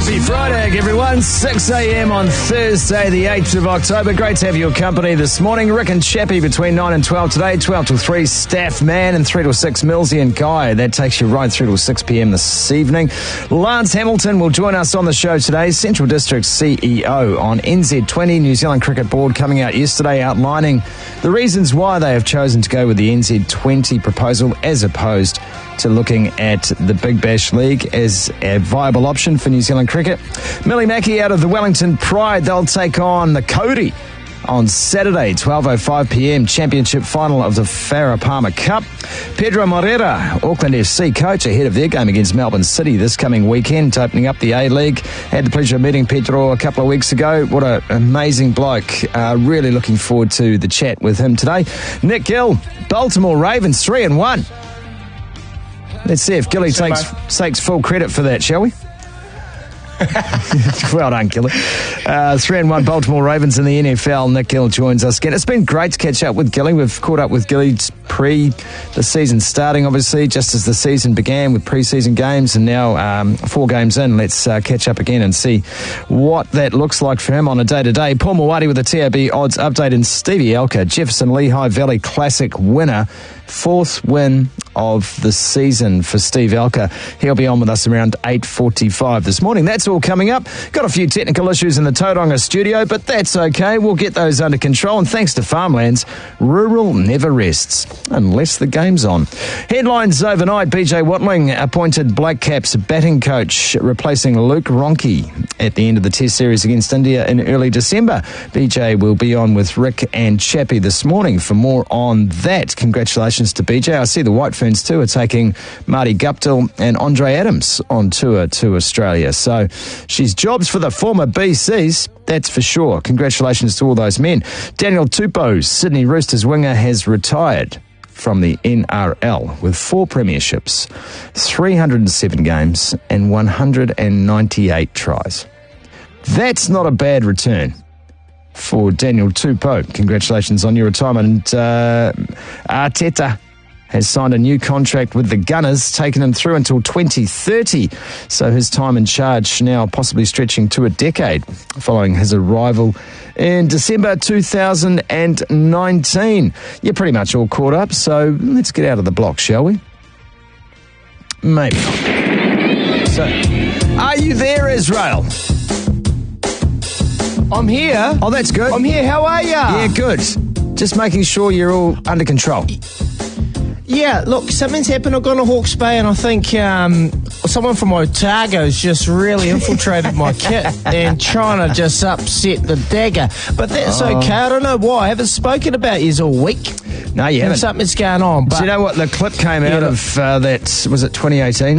Happy Friday, everyone. 6 a.m. on Thursday, the 8th of October. Great to have your company this morning. Rick and Chappie between 9 and 12 today. 12 till 3, Staff Man, and 3 till 6, Millsy and Guy. That takes you right through till 6 p.m. this evening. Lance Hamilton will join us on the show today. Central District CEO on NZ20. New Zealand Cricket Board coming out yesterday outlining the reasons why they have chosen to go with the NZ20 proposal as opposed to looking at the Big Bash League as a viable option for New Zealand cricket. Millie Mackey out of the Wellington Pride, they'll take on the Cody on Saturday, 12:05 p.m, championship final of the Farah Palmer Cup. Pedro Moreira, Auckland FC coach, ahead of their game against Melbourne City this coming weekend, opening up the A-League. Had the pleasure of meeting Pedro a couple of weeks ago. What an amazing bloke. Really looking forward to the chat with him today. Nick Gill, Baltimore Ravens, 3-1. Let's see if Gilly takes full credit for that, shall we? Well done, Gilly. 3-1 Baltimore Ravens in the NFL. Nick Gill joins us again. It's been great to catch up with Gilly. We've caught up with Gilly pre the season starting, obviously, just as the season began with pre-season games, and now 4 games in. Let's catch up again and see what that looks like for him on a day-to-day. Paul Mawadi with the TAB odds update, and Stevie Elker, Jefferson Lehigh Valley Classic winner. 4th win of the season for Steve Elker. He'll be on with us around 8:45 this morning. That's all coming up. Got a few technical issues in the Tauranga studio, but that's okay. We'll get those under control. And thanks to Farmlands, rural never rests unless the game's on. Headlines overnight. BJ Watling appointed Black Caps batting coach, replacing Luke Ronchi at the end of the Test series against India in early December. BJ will be on with Rick and Chappie this morning for more on that. Congratulations to BJ. I see the White Ferns too are taking Marty Guptill and Andre Adams on tour to Australia. So she's jobs for the former BCs, that's for sure. Congratulations to all those men. Daniel Tupou, Sydney Roosters winger, has retired from the NRL with 4 premierships, 307 games and 198 tries. That's not a bad return for Daniel Tupou. Congratulations on your retirement. Arteta has signed a new contract with the Gunners, taking him through until 2030. So his time in charge now possibly stretching to a decade following his arrival in December 2019. You're pretty much all caught up, so let's get out of the block, shall we? Maybe not. So, are you there, Israel? I'm here. Oh, that's good. I'm here. How are ya? Yeah, good. Just making sure you're all under control. Yeah, look, something's happened. I've gone to Hawke's Bay and I think someone from Otago's just really infiltrated my kit and trying to just upset the dagger. But that's okay. I don't know why. I haven't spoken about yous all week. No, you haven't. Something's going on. But do you know what the clip came out of that, was it 2018?